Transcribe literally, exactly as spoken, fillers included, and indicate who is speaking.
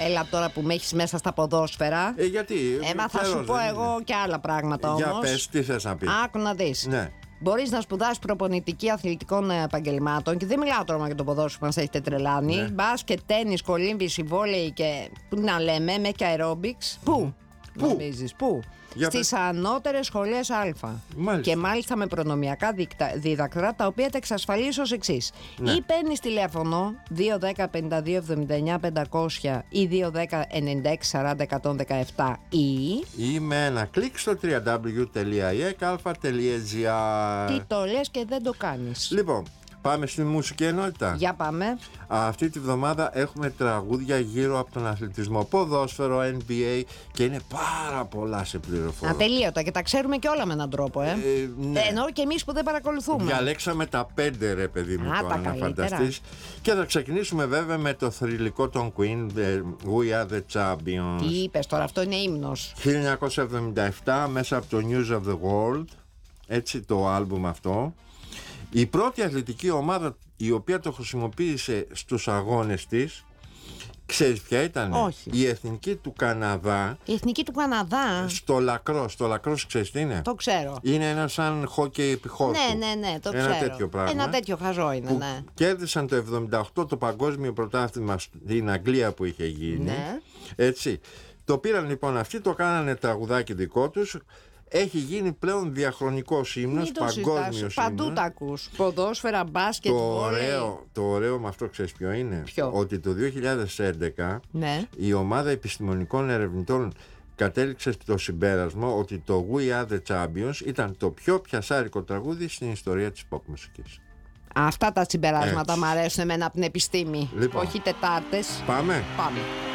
Speaker 1: Έλα τώρα που με έχεις μέσα στα ποδόσφαιρα.
Speaker 2: Ε, γιατί.
Speaker 1: Ε, μα θα σου πω εγώ είναι. Και άλλα πράγματα όμως.
Speaker 2: Για πες, τι θες να πεις.
Speaker 1: Άκου να δεις.
Speaker 2: Ναι.
Speaker 1: Μπορείς να σπουδάσεις προπονητική αθλητικών επαγγελμάτων και δεν μιλάω τώρα για το ποδόσφαιρο που μας έχετε τρελάνει. Ναι. Μπάσκετ, τένις, κολύμβηση, βόλεϊ και. Πού να λέμε, με και αερόμπιξ. Πού?
Speaker 2: Πού?
Speaker 1: Νομίζεις, πού? Στις ανώτερες σχολές Α.
Speaker 2: Μάλιστα.
Speaker 1: Και μάλιστα με προνομιακά δίδακτρα, τα οποία τα εξασφαλίζω ως εξής.
Speaker 2: Ναι.
Speaker 1: Ή παίρνεις τηλέφωνο δύο ένα μηδέν πέντε δύο εβδομήντα εννιά πεντακόσια ή δύο ένα μηδέν ενενήντα έξι σαράντα εκατόν δεκαεπτά ή.
Speaker 2: Ή με ένα κλικ στο double-u double-u double-u τελεία ι εκ αλφα τελεία τζι άρ.
Speaker 1: Τι το λες και δεν το κάνεις.
Speaker 2: Λοιπόν, πάμε στη μουσική ενότητα.
Speaker 1: Για πάμε.
Speaker 2: Αυτή τη βδομάδα έχουμε τραγούδια γύρω από τον αθλητισμό, ποδόσφαιρο, N B A και είναι πάρα πολλά σε πληροφορία.
Speaker 1: Ατελείωτα και τα ξέρουμε και όλα με έναν τρόπο, ε.
Speaker 2: ε ναι.
Speaker 1: ε εννοώ και εμείς που δεν παρακολουθούμε.
Speaker 2: Διαλέξαμε τα πέντε, ρε παιδί μου,
Speaker 1: Α,
Speaker 2: τώρα να φανταστείς. Και θα ξεκινήσουμε βέβαια με το θρυλικό των Queen, We Are The Champions.
Speaker 1: Τι είπες τώρα, αυτό είναι ύμνος.
Speaker 2: χίλια εννιακόσια εβδομήντα επτά, μέσα από το News of the World, έτσι το άλμπουμ αυτό. Η πρώτη αθλητική ομάδα η οποία το χρησιμοποίησε στους αγώνες της, ξέρεις ποια ήταν?
Speaker 1: Όχι.
Speaker 2: Η Εθνική του Καναδά.
Speaker 1: Η Εθνική του Καναδά.
Speaker 2: Στο λακρός. Στο λακρός ξέρεις τι είναι?
Speaker 1: Το ξέρω.
Speaker 2: Είναι ένα σαν χόκκι επιχώρου.
Speaker 1: Ναι, ναι, ναι, το
Speaker 2: ένα
Speaker 1: ξέρω.
Speaker 2: Ένα τέτοιο πράγμα.
Speaker 1: Ένα τέτοιο χαζό είναι,
Speaker 2: που
Speaker 1: ναι.
Speaker 2: Κέρδισαν το εβδομήντα οκτώ το παγκόσμιο πρωτάθλημα στην Αγγλία που είχε γίνει.
Speaker 1: Ναι.
Speaker 2: Έτσι. Το πήραν λοιπόν αυτοί, το κάνανε τραγουδάκι δικό τους. Έχει γίνει πλέον διαχρονικός ύμνος, παγκόσμιος ύμνος.
Speaker 1: Παντού τα ακούς. Ποδόσφαιρα, μπάσκετ,
Speaker 2: το
Speaker 1: βόλεϊ.
Speaker 2: ωραίο, το ωραίο με αυτό ξέρεις ποιο είναι?
Speaker 1: Ποιο?
Speaker 2: Ότι το δύο χιλιάδες έντεκα
Speaker 1: ναι.
Speaker 2: η ομάδα επιστημονικών ερευνητών κατέληξε στο συμπέρασμα ότι το We Are The Champions ήταν το πιο πιασάρικο τραγούδι στην ιστορία της pop μουσικής.
Speaker 1: Αυτά τα συμπεράσματα
Speaker 2: Έτσι.
Speaker 1: μου αρέσουν εμένα από την επιστήμη.
Speaker 2: Λοιπόν.
Speaker 1: Όχι Τετάρτες.
Speaker 2: Πάμε.
Speaker 1: Πάμε.